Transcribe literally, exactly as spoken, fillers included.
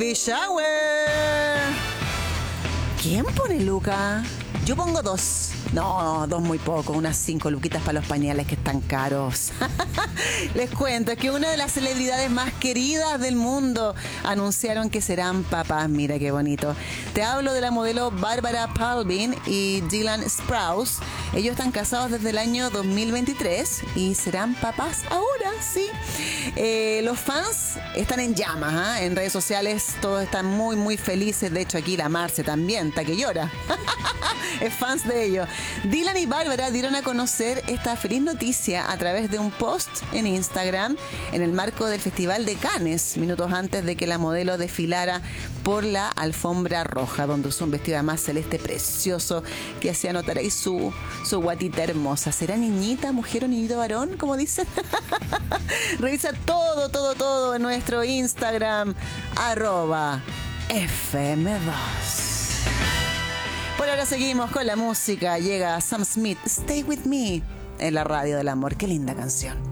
Baby Shower. ¿Quién pone Luca? Yo pongo dos. No, dos muy poco, unas cinco luquitas para los pañales que están caros. Les cuento que una de las celebridades más queridas del mundo anunciaron que serán papás. Mira qué bonito. Te hablo de la modelo Barbara Palvin y Dylan Sprouse. Ellos están casados desde el año dos mil veintitrés y serán papás ahora, sí. Eh, los fans están en llamas, ¿eh? En redes sociales todos están muy, muy felices. De hecho, aquí la Marce también, está que llora. Es fans de ellos. Dylan y Bárbara dieron a conocer esta feliz noticia a través de un post en Instagram en el marco del Festival de Cannes, minutos antes de que la modelo desfilara por la alfombra roja, donde usó un vestido más celeste precioso que hacía notar ahí su, su guatita hermosa. ¿Será niñita, mujer o niñito varón, como dicen? Revisa todo, todo, todo en nuestro Instagram, arroba F M dos. Por ahora seguimos con la música. Llega Sam Smith, Stay With Me, en la radio del amor. Qué linda canción.